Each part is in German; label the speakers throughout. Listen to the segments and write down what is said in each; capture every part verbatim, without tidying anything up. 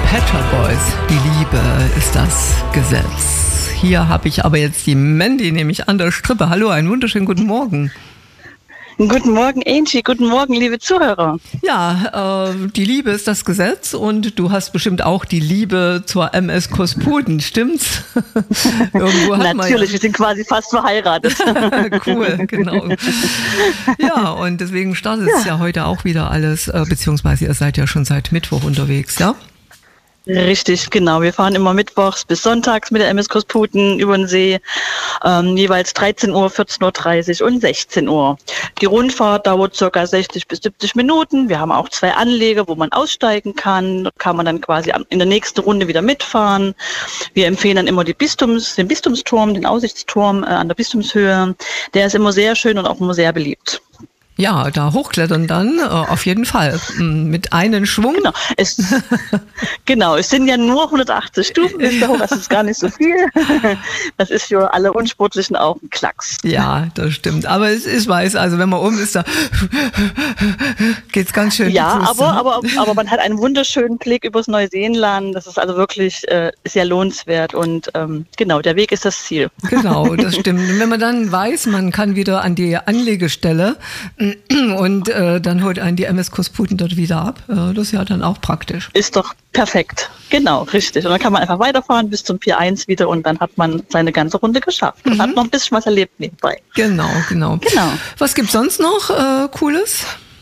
Speaker 1: Pet Shop Boys, die Liebe ist das Gesetz. Hier habe ich aber jetzt die Mandy, nämlich an der Strippe. Hallo, einen wunderschönen guten Morgen.
Speaker 2: Guten Morgen, Angie. Guten Morgen, liebe Zuhörer.
Speaker 1: Ja, äh, die Liebe ist das Gesetz und du hast bestimmt auch die Liebe zur M S Kosputen, stimmt's?
Speaker 2: Irgendwo hat Natürlich, ja. Wir sind quasi fast verheiratet.
Speaker 1: Cool, genau. Ja, und deswegen startet ja. es ja heute auch wieder alles, äh, beziehungsweise ihr seid ja schon seit Mittwoch unterwegs, ja?
Speaker 2: Richtig, genau. Wir fahren immer mittwochs bis sonntags mit der M S Kosputen über den See, ähm, jeweils dreizehn Uhr, vierzehn Uhr dreißig und sechzehn Uhr. Die Rundfahrt dauert ca. sechzig bis siebzig Minuten. Wir haben auch zwei Anleger, wo man aussteigen kann. Dort kann man dann quasi in der nächsten Runde wieder mitfahren. Wir empfehlen dann immer die Bistums, den Bistumsturm, den Aussichtsturm äh, an der Bistumshöhe. Der ist immer sehr schön und auch immer sehr beliebt.
Speaker 1: Ja, da hochklettern dann äh, auf jeden Fall mit einem Schwung.
Speaker 2: Genau es, genau, es sind ja nur hundertachtzig Stufen bis da hoch, das ist gar nicht so viel. Das ist für alle Unsportlichen auch ein Klacks.
Speaker 1: Ja, das stimmt. Aber es ist weiß, also wenn man oben ist, da geht's ganz schön.
Speaker 2: Ja, aber, aber, aber man hat einen wunderschönen Blick übers Neuseenland. Das ist also wirklich äh, sehr lohnenswert und ähm, genau, der Weg ist das Ziel.
Speaker 1: Genau, das stimmt. Und wenn man dann weiß, man kann wieder an die Anlegestelle und äh, dann holt einen die M S Kosputen dort wieder ab. Äh, das ist ja dann auch praktisch.
Speaker 2: Ist doch perfekt. Genau, richtig. Und dann kann man einfach weiterfahren bis zum Pier eins wieder und dann hat man seine ganze Runde geschafft. Und mhm. hat noch ein bisschen was erlebt nebenbei.
Speaker 1: Genau, genau.
Speaker 2: genau.
Speaker 1: Was gibt's sonst noch äh, Cooles?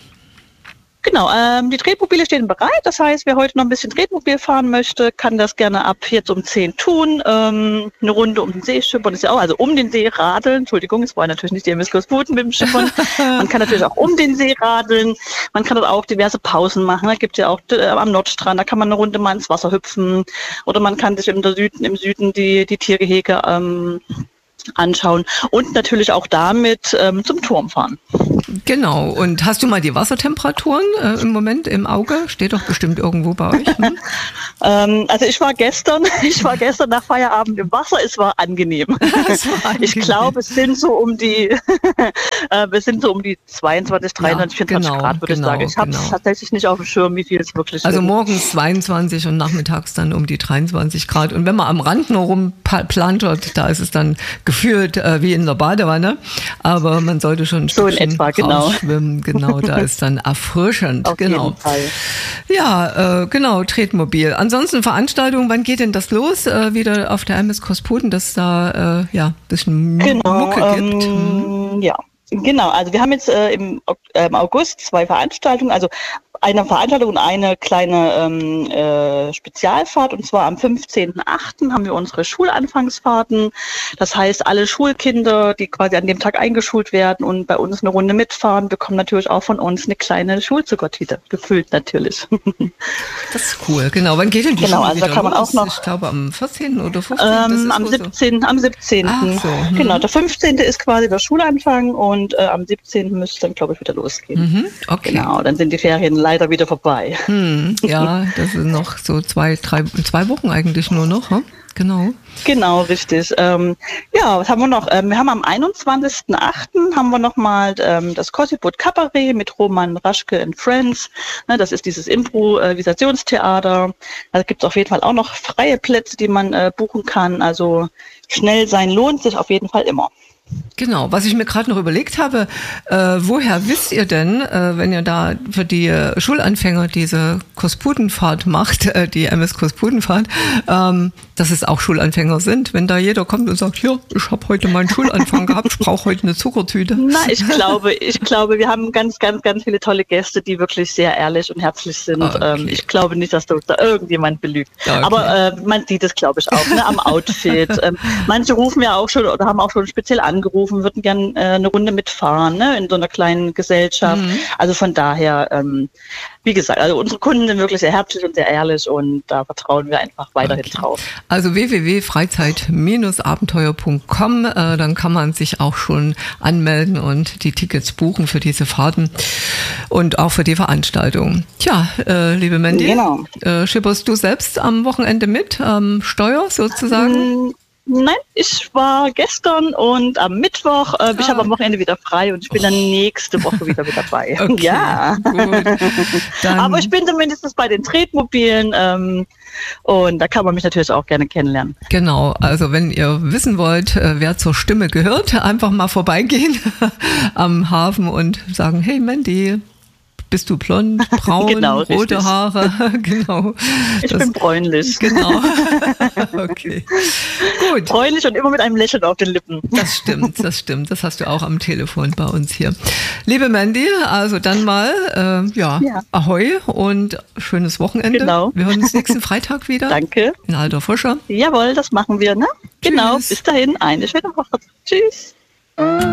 Speaker 2: Genau, ähm, die Tretmobile stehen bereit. Das heißt, wer heute noch ein bisschen Tretmobil fahren möchte, kann das gerne ab jetzt um zehn tun. Ähm, eine Runde um den See schippern ist ja auch, also um den See radeln. Entschuldigung, es war natürlich nicht die M S Kosputen mit dem Schippern. Man kann natürlich auch um den See radeln. Man kann dort auch diverse Pausen machen. Da gibt es ja auch äh, am Nordstrand, da kann man eine Runde mal ins Wasser hüpfen. Oder man kann sich im Süden, im Süden die, die Tiergehege ähm, anschauen und natürlich auch damit ähm, zum Turm fahren.
Speaker 1: Genau. Und hast du mal die Wassertemperaturen äh, im Moment im Auge? Steht doch bestimmt irgendwo bei euch. Hm?
Speaker 2: ähm, also ich war gestern, ich war gestern nach Feierabend im Wasser. Es war angenehm. Es war angenehm. Ich glaube, es sind so um die, äh, wir sind so um die zweiundzwanzig, dreiundzwanzig, ja, vierundzwanzig genau, Grad, würde genau, ich sagen. Ich habe es genau. tatsächlich nicht auf dem Schirm, wie viel es wirklich
Speaker 1: Also
Speaker 2: sind.
Speaker 1: morgens zweiundzwanzig und nachmittags dann um die dreiundzwanzig Grad. Und wenn man am Rand nur rumplantert, da ist es dann gefühlt äh, wie in der Badewanne. Aber man sollte schon ein
Speaker 2: so in etwa, genau.
Speaker 1: schwimmen. Genau, da ist dann erfrischend.
Speaker 2: Auf
Speaker 1: genau.
Speaker 2: jeden Fall.
Speaker 1: Ja, äh, genau, Tretmobil. Ansonsten Veranstaltungen, wann geht denn das los? Äh, wieder auf der M S Kosputen, dass da äh, ja ein bisschen
Speaker 2: genau,
Speaker 1: Mucke gibt.
Speaker 2: Ähm, hm. Ja, genau. Also wir haben jetzt äh, im, äh, im August zwei Veranstaltungen. Also eine Veranstaltung und eine kleine ähm, äh, Spezialfahrt. Und zwar am fünfzehnten achten haben wir unsere Schulanfangsfahrten. Das heißt, alle Schulkinder, die quasi an dem Tag eingeschult werden und bei uns eine Runde mitfahren, bekommen natürlich auch von uns eine kleine Schulzuckertüte. Gefüllt natürlich.
Speaker 1: Das ist cool, genau. Wann geht denn die
Speaker 2: genau,
Speaker 1: Schule
Speaker 2: also
Speaker 1: wieder
Speaker 2: da kann man
Speaker 1: los?
Speaker 2: auch noch,
Speaker 1: ich glaube am vierzehnten oder fünfzehnten
Speaker 2: Ähm, am siebzehnten Am siebzehnten
Speaker 1: Ach so, hm.
Speaker 2: Genau, der fünfzehnte ist quasi der Schulanfang und äh, am siebzehnten müsste es dann, glaube ich, wieder losgehen.
Speaker 1: Mhm, okay.
Speaker 2: Genau, dann sind die Ferien leider wieder vorbei.
Speaker 1: Hm, ja, das sind noch so zwei, drei, zwei Wochen eigentlich nur noch, hm? Genau.
Speaker 2: Genau, richtig. Ähm, ja, was haben wir noch? Ähm, wir haben am einundzwanzigsten achten haben wir nochmal ähm, das Kossiput Kabarett mit Roman Raschke and Friends. Ne, das ist dieses Improvisationstheater. Da gibt es auf jeden Fall auch noch freie Plätze, die man äh, buchen kann. Also schnell sein lohnt sich auf jeden Fall immer.
Speaker 1: Genau, was ich mir gerade noch überlegt habe, äh, woher wisst ihr denn, äh, wenn ihr da für die äh, Schulanfänger diese Kosputenfahrt macht, äh, die M S Kosputenfahrt, ähm, dass es auch Schulanfänger sind, wenn da jeder kommt und sagt, ja, ich habe heute meinen Schulanfang gehabt, ich brauche heute eine Zuckertüte.
Speaker 2: Na, ich glaube, ich glaube, wir haben ganz, ganz, ganz viele tolle Gäste, die wirklich sehr ehrlich und herzlich sind.
Speaker 1: Okay.
Speaker 2: Ähm, ich glaube nicht, dass da irgendjemand belügt.
Speaker 1: Okay.
Speaker 2: Aber äh, man sieht es, glaube ich, auch ne, am Outfit. ähm, manche rufen ja auch schon oder haben auch schon speziell angerufen, würden gerne äh, eine Runde mitfahren, ne, in so einer kleinen Gesellschaft. Mhm. Also von daher, ähm, wie gesagt, also unsere Kunden sind wirklich sehr herzlich und sehr ehrlich und da vertrauen wir einfach weiterhin
Speaker 1: okay.
Speaker 2: drauf.
Speaker 1: Also w w w punkt freizeit Bindestrich abenteuer punkt com, äh, dann kann man sich auch schon anmelden und die Tickets buchen für diese Fahrten und auch für die Veranstaltung. Tja, äh, liebe Mandy,
Speaker 2: genau.
Speaker 1: äh, schipperst du selbst am Wochenende mit, am ähm, Steuer sozusagen?
Speaker 2: Mhm. Nein, ich war gestern und am Mittwoch. Äh, ah. Ich habe am Wochenende wieder frei und ich bin oh. dann nächste Woche wieder mit dabei.
Speaker 1: Okay,
Speaker 2: ja.
Speaker 1: Gut. Dann
Speaker 2: Aber ich bin zumindest bei den Tretmobilen ähm, und da kann man mich natürlich auch gerne kennenlernen.
Speaker 1: Genau, also wenn ihr wissen wollt, wer zur Stimme gehört, einfach mal vorbeigehen am Hafen und sagen, hey Mandy, bist du blond, braun,
Speaker 2: genau,
Speaker 1: rote
Speaker 2: richtig.
Speaker 1: Haare? Genau.
Speaker 2: Ich
Speaker 1: das,
Speaker 2: bin bräunlich.
Speaker 1: Genau. Okay. Gut.
Speaker 2: Bräunlich und immer mit einem Lächeln auf den Lippen.
Speaker 1: Das stimmt, das stimmt. Das hast du auch am Telefon bei uns hier. Liebe Mandy, also dann mal, äh, ja, ja, Ahoi und schönes Wochenende.
Speaker 2: Genau.
Speaker 1: Wir hören uns nächsten Freitag wieder.
Speaker 2: Danke.
Speaker 1: In alter Frische.
Speaker 2: Jawohl, das machen wir, ne? Tschüss. Genau. Bis dahin, eine schöne Woche. Tschüss.